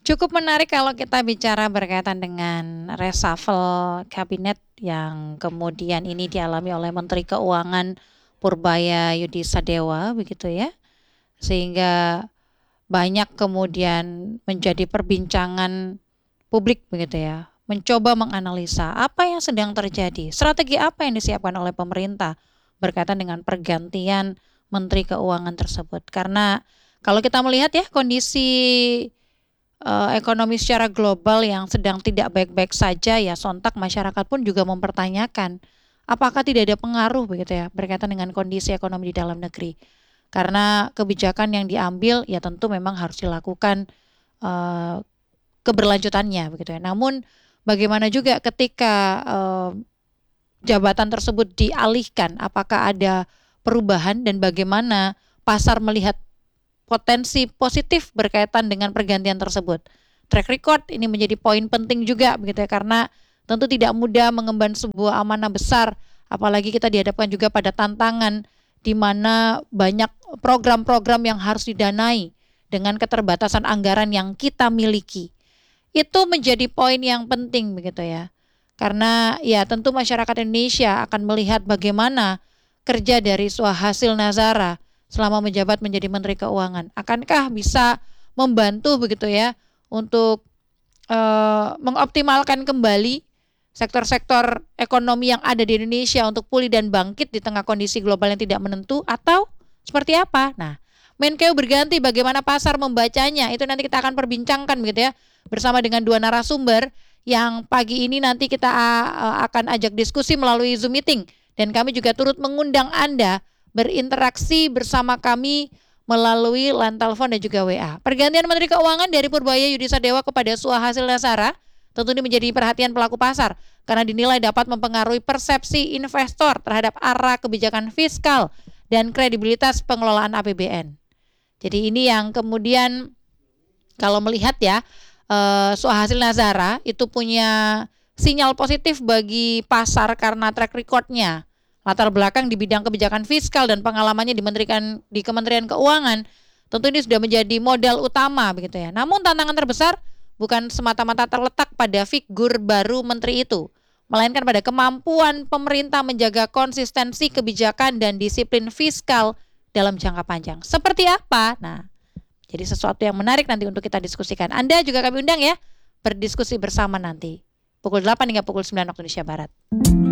Cukup menarik kalau kita bicara berkaitan dengan reshuffle kabinet yang kemudian ini dialami oleh Menteri Keuangan Purbaya Yudisadewa begitu ya. Sehingga banyak kemudian menjadi perbincangan publik begitu ya. Mencoba menganalisa apa yang sedang terjadi, strategi apa yang disiapkan oleh pemerintah berkaitan dengan pergantian Menteri Keuangan tersebut. Karena kalau kita melihat ya kondisi ekonomi secara global yang sedang tidak baik-baik saja ya sontak masyarakat pun juga mempertanyakan apakah tidak ada pengaruh begitu ya berkaitan dengan kondisi ekonomi di dalam negeri. Karena kebijakan yang diambil ya tentu memang harus dilakukan uh, keberlanjutannya begitu ya. Namun bagaimana juga ketika jabatan tersebut dialihkan, apakah ada perubahan dan bagaimana pasar melihat potensi positif berkaitan dengan pergantian tersebut. Track record ini menjadi poin penting juga begitu ya karena tentu tidak mudah mengemban sebuah amanah besar apalagi kita dihadapkan juga pada tantangan di mana banyak program-program yang harus didanai dengan keterbatasan anggaran yang kita miliki. Itu menjadi poin yang penting begitu ya. Karena ya tentu masyarakat Indonesia akan melihat bagaimana kerja dari Suhasil Nazara selama menjabat menjadi Menteri Keuangan. Akankah bisa membantu begitu ya untuk mengoptimalkan kembali sektor-sektor ekonomi yang ada di Indonesia untuk pulih dan bangkit di tengah kondisi global yang tidak menentu atau seperti apa? Nah, Menkeu berganti bagaimana pasar membacanya itu nanti kita akan perbincangkan begitu ya bersama dengan dua narasumber yang pagi ini nanti kita akan ajak diskusi melalui Zoom meeting dan kami juga turut mengundang Anda berinteraksi bersama kami melalui line telepon dan juga WA. Pergantian Menteri Keuangan dari Purbaya Yudisadewa kepada Suhasil Nazara tentu ini menjadi perhatian pelaku pasar karena dinilai dapat mempengaruhi persepsi investor terhadap arah kebijakan fiskal dan kredibilitas pengelolaan APBN. Jadi ini yang kemudian kalau melihat ya Suhasil Nazara itu punya sinyal positif bagi pasar karena track recordnya. Latar belakang di bidang kebijakan fiskal dan pengalamannya di Kementerian Keuangan tentu ini sudah menjadi modal utama begitu ya. Namun tantangan terbesar bukan semata-mata terletak pada figur baru menteri itu, melainkan pada kemampuan pemerintah menjaga konsistensi kebijakan dan disiplin fiskal dalam jangka panjang. Seperti apa? Nah, jadi sesuatu yang menarik nanti untuk kita diskusikan. Anda juga kami undang ya berdiskusi bersama nanti pukul 8 hingga pukul 9 waktu Indonesia Barat.